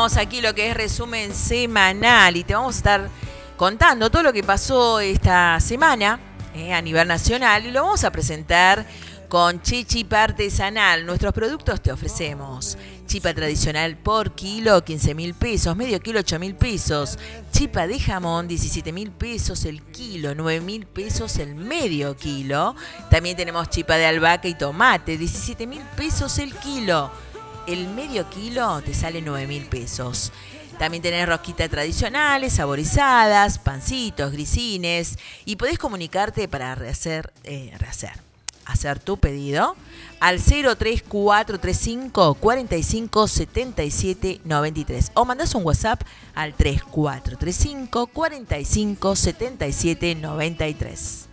Arrancamos aquí lo que es resumen semanal y te vamos a estar contando todo lo que pasó esta semana a nivel nacional y lo vamos a presentar con Chipa Artesanal. Nuestros productos te ofrecemos chipa tradicional por kilo, 15.000 pesos, medio kilo, 8.000 pesos. Chipa de jamón, 17.000 pesos el kilo, 9.000 pesos el medio kilo. También tenemos chipa de albahaca y tomate, 17.000 pesos el kilo. El medio kilo te sale 9.000 pesos. También tenés rosquitas tradicionales, saborizadas, pancitos, grisines. Y podés comunicarte para hacer tu pedido al 03435 45 77 93 o mandás un WhatsApp al 3435 45 77 93.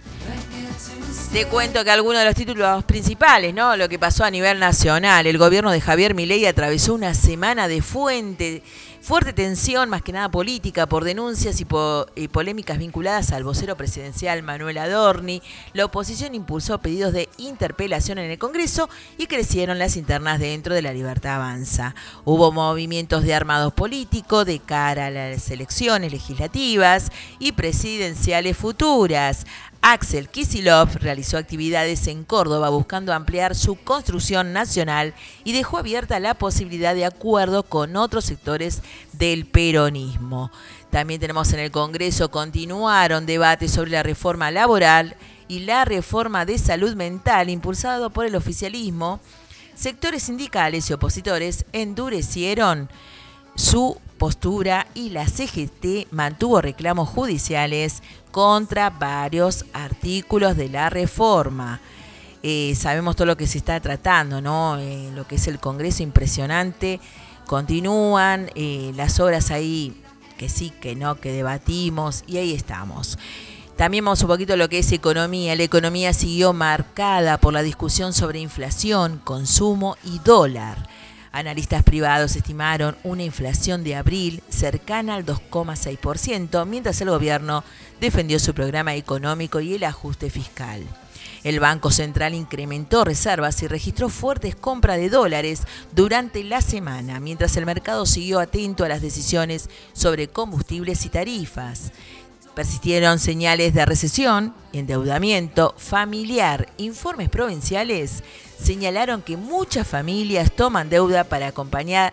Te cuento que algunos de los títulos principales, ¿no? Lo que pasó a nivel nacional. El gobierno de Javier Milei atravesó una semana de fuerte tensión, más que nada política, por denuncias y polémicas vinculadas al vocero presidencial Manuel Adorni. La oposición impulsó pedidos de interpelación en el Congreso y crecieron las internas dentro de La Libertad Avanza. Hubo movimientos de armados políticos de cara a las elecciones legislativas y presidenciales futuras. Axel Kicillof realizó actividades en Córdoba buscando ampliar su construcción nacional y dejó abierta la posibilidad de acuerdo con otros sectores del peronismo. También tenemos en el Congreso, continuaron debates sobre la reforma laboral y la reforma de salud mental impulsado por el oficialismo. Sectores sindicales y opositores endurecieron su postura y la CGT mantuvo reclamos judiciales contra varios artículos de la reforma. Sabemos todo lo que se está tratando, ¿no? Lo que es el Congreso, impresionante. Continúan las obras ahí, que sí, que no, que debatimos, y ahí estamos. También vamos un poquito a lo que es economía. La economía siguió marcada por la discusión sobre inflación, consumo y dólar. Analistas privados estimaron una inflación de abril cercana al 2,6%, mientras el gobierno defendió su programa económico y el ajuste fiscal. El Banco Central incrementó reservas y registró fuertes compras de dólares durante la semana, mientras el mercado siguió atento a las decisiones sobre combustibles y tarifas. Persistieron señales de recesión, endeudamiento familiar. Informes provinciales señalaron que muchas familias toman deuda para acompañar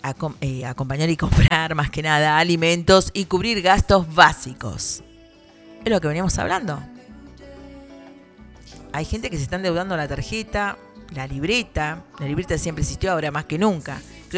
y comprar, más que nada, alimentos y cubrir gastos básicos. Es lo que veníamos hablando. Hay gente que se está endeudando la tarjeta, la libreta. La libreta siempre existió, ahora más que nunca.